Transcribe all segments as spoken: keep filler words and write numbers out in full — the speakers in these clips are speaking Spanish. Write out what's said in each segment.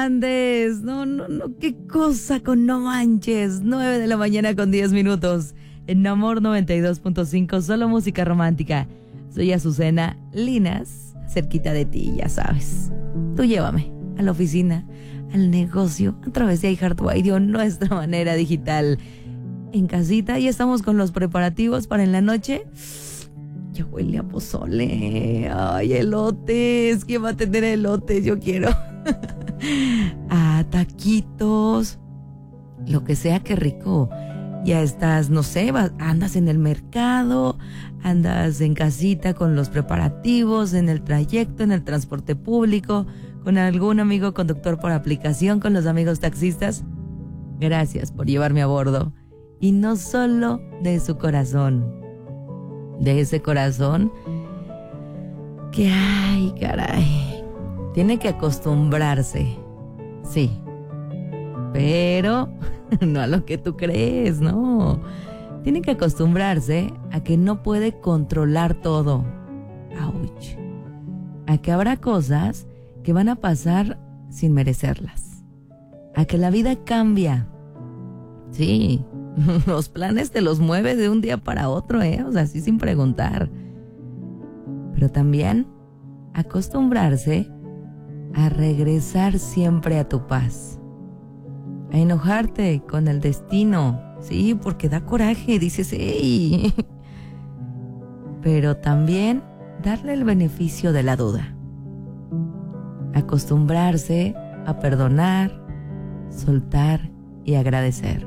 Andes, no, no, no, qué cosa con No Manches, nueve de la mañana con diez minutos, en Amor noventa y dos punto cinco, solo música romántica. Soy Azucena Linas, cerquita de ti, ya sabes. Tú llévame a la oficina, al negocio, a través de iHeartRadio, nuestra manera digital. En casita, ya estamos con los preparativos para en la noche. Ya huele a pozole. Ay, elotes. ¿Quién va a tener elotes? Yo quiero. A taquitos. Lo que sea, qué rico. Ya estás, no sé, vas, andas en el mercado, andas en casita con los preparativos, en el trayecto, en el transporte público, con algún amigo conductor por aplicación, con los amigos taxistas. Gracias por llevarme a bordo. Y no solo de su corazón, de ese corazón que, ay, caray, tiene que acostumbrarse, sí, pero no a lo que tú crees, no. Tiene que acostumbrarse a que no puede controlar todo. Ouch. A que habrá cosas que van a pasar sin merecerlas. A que la vida cambia. Sí, los planes te los mueve de un día para otro, ¿eh? O sea, así sin preguntar. Pero también acostumbrarse a regresar siempre a tu paz. A enojarte con el destino, sí, porque da coraje, dices, ¡ey! Pero también darle el beneficio de la duda. Acostumbrarse a perdonar, soltar y agradecer.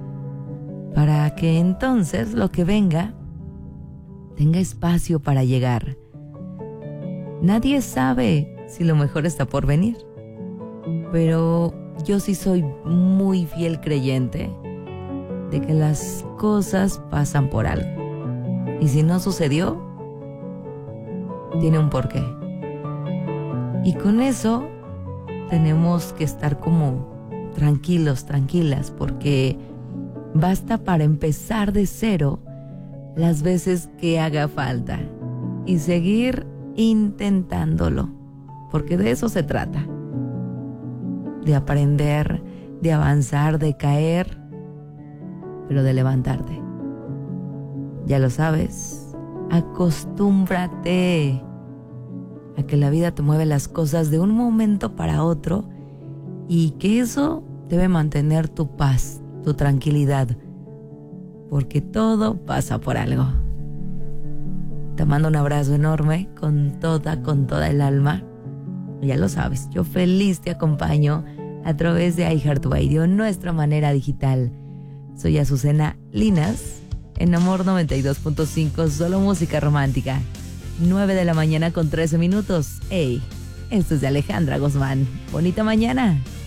Para que entonces lo que venga tenga espacio para llegar. Nadie sabe si lo mejor está por venir, pero yo sí soy muy fiel creyente de que las cosas pasan por algo. Y si no sucedió, tiene un porqué. Y con eso tenemos que estar como tranquilos, tranquilas, porque basta para empezar de cero las veces que haga falta y seguir intentándolo, porque de eso se trata. De aprender, de avanzar, de caer, pero de levantarte. Ya lo sabes, acostúmbrate a que la vida te mueve las cosas de un momento para otro y que eso debe mantener tu paz, tu tranquilidad, porque todo pasa por algo. Te mando un abrazo enorme con toda, con toda el alma. Ya lo sabes, yo feliz te acompaño a través de iHeartRadio, nuestra manera digital. Soy Azucena Linas, en Amor noventa y dos punto cinco, solo música romántica. nueve de la mañana con trece minutos. Ey, esto es de Alejandra Guzmán. Bonita mañana.